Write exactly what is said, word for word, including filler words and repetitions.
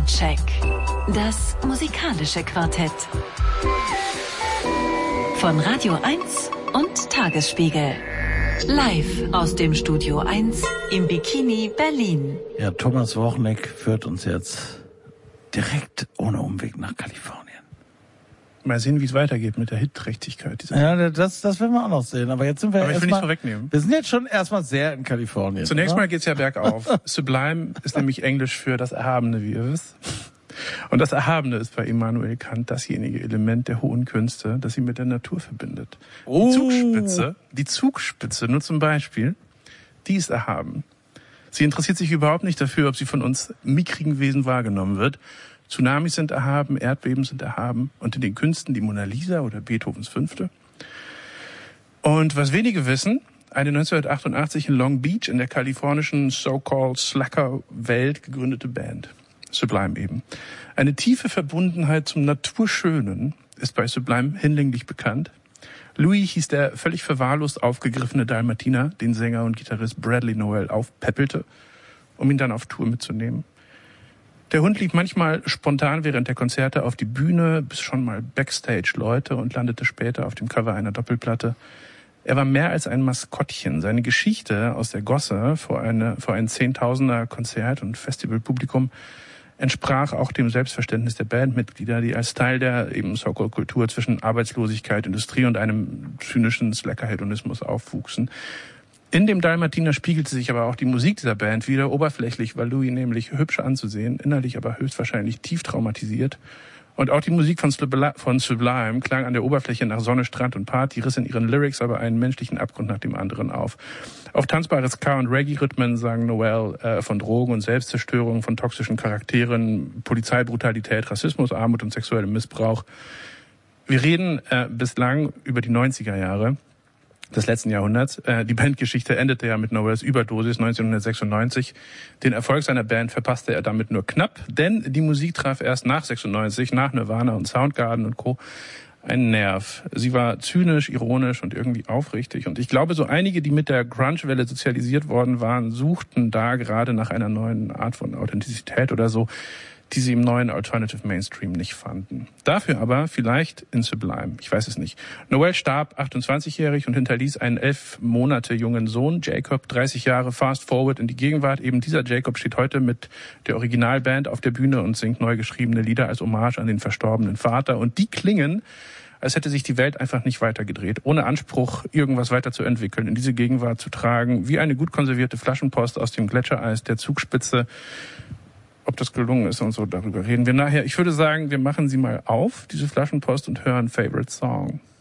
Soundcheck. Das musikalische Quartett. Von Radio eins und Tagesspiegel. Live aus dem Studio eins im Bikini Berlin. Ja, Thomas Wochneck führt uns jetzt direkt ohne Umweg nach Kalifornien. Mal sehen, wie es weitergeht mit der Hitträchtigkeit. Dieser Ja, das, das werden wir auch noch sehen. Aber jetzt sind wir Aber ich will erstmal, nicht vorwegnehmen. Wir sind jetzt schon erstmal sehr in Kalifornien. Zunächst oder? mal geht's ja bergauf. Sublime ist nämlich Englisch für das Erhabene, wie ihr wisst. Und das Erhabene ist bei Immanuel Kant dasjenige Element der hohen Künste, das sie mit der Natur verbindet. Oh. Die Zugspitze, die Zugspitze, nur zum Beispiel, die ist erhaben. Sie interessiert sich überhaupt nicht dafür, ob sie von uns mickrigen Wesen wahrgenommen wird. Tsunamis sind erhaben, Erdbeben sind erhaben und in den Künsten die Mona Lisa oder Beethovens Fünfte. Und was wenige wissen, eine neunzehnhundertachtundachtzig in Long Beach in der kalifornischen so-called Slacker-Welt gegründete Band. Sublime eben. Eine tiefe Verbundenheit zum Naturschönen ist bei Sublime hinlänglich bekannt. Louis hieß der völlig verwahrlost aufgegriffene Dalmatiner, den Sänger und Gitarrist Bradley Nowell aufpeppelte, um ihn dann auf Tour mitzunehmen. Der Hund lief manchmal spontan während der Konzerte auf die Bühne, bis schon mal Backstage-Leute und landete später auf dem Cover einer Doppelplatte. Er war mehr als ein Maskottchen. Seine Geschichte aus der Gosse vor, eine, vor ein Zehntausender Konzert- und Festivalpublikum entsprach auch dem Selbstverständnis der Bandmitglieder, die als Teil der eben So-Called-Kultur zwischen Arbeitslosigkeit, Industrie und einem zynischen Slacker-Hedonismus aufwuchsen. In dem Dalmatiner spiegelte sich aber auch die Musik dieser Band wieder. Oberflächlich war Louis nämlich hübsch anzusehen, innerlich aber höchstwahrscheinlich tief traumatisiert. Und auch die Musik von Sublime klang an der Oberfläche nach Sonne, Strand und Party, riss in ihren Lyrics aber einen menschlichen Abgrund nach dem anderen auf. Auf tanzbare Ska- und Reggae-Rhythmen sang Nowell äh, von Drogen und Selbstzerstörung, von toxischen Charakteren, Polizeibrutalität, Rassismus, Armut und sexuellem Missbrauch. Wir reden äh, bislang über die neunziger Jahre des letzten Jahrhunderts. Äh, die Bandgeschichte endete ja mit Nowells Überdosis neunzehnhundertsechsundneunzig. Den Erfolg seiner Band verpasste er damit nur knapp, denn die Musik traf erst nach sechsundneunzig, nach Nirvana und Soundgarden und Co. einen Nerv. Sie war zynisch, ironisch und irgendwie aufrichtig. Und ich glaube, so einige, die mit der Grunge-Welle sozialisiert worden waren, suchten da gerade nach einer neuen Art von Authentizität oder so, die sie im neuen Alternative Mainstream nicht fanden. Dafür aber vielleicht in Sublime. Ich weiß es nicht. Nowell starb achtundzwanzigjährig und hinterließ einen elf Monate jungen Sohn, Jacob, dreißig Jahre fast forward in die Gegenwart. Eben dieser Jacob steht heute mit der Originalband auf der Bühne und singt neu geschriebene Lieder als Hommage an den verstorbenen Vater. Und die klingen, als hätte sich die Welt einfach nicht weitergedreht, ohne Anspruch, irgendwas weiterzuentwickeln, in diese Gegenwart zu tragen, wie eine gut konservierte Flaschenpost aus dem Gletschereis der Zugspitze. Ob das gelungen ist und so, darüber reden wir nachher. Ich würde sagen, wir machen sie mal auf, diese Flaschenpost, und hören Favorite Song.